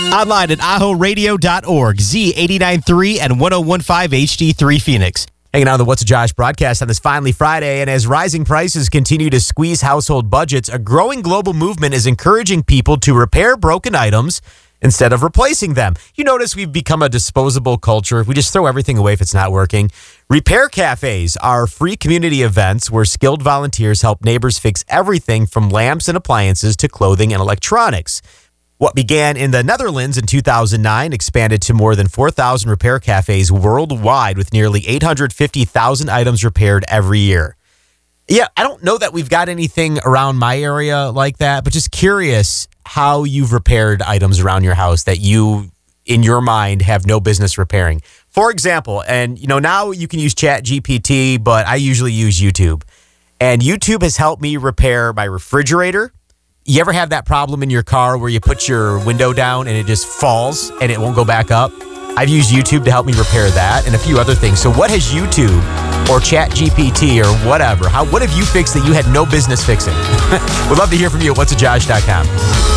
Online at ahoradio.org, Z89.3 and 101.5 HD3 Phoenix. Hanging out on the What's a Josh broadcast on this finally Friday, and as rising prices continue to squeeze household budgets, a growing global movement is encouraging people to repair broken items instead of replacing them. You notice we've become a disposable culture. We just throw everything away if it's not working. Repair cafes are free community events where skilled volunteers help neighbors fix everything from lamps and appliances to clothing and electronics. What began in the Netherlands in 2009 expanded to more than 4,000 repair cafes worldwide with nearly 850,000 items repaired every year. Yeah, I don't know that we've got anything around my area like that, but just curious how you've repaired items around your house that you, in your mind, have no business repairing. For example, and now you can use ChatGPT, but I usually use YouTube. And YouTube has helped me repair my refrigerator. You ever have that problem in your car where you put your window down and it just falls and it won't go back up? I've used YouTube to help me repair that and a few other things. So what has YouTube or ChatGPT or whatever, what have you fixed that you had no business fixing? We'd love to hear from you at whatsajosh.com.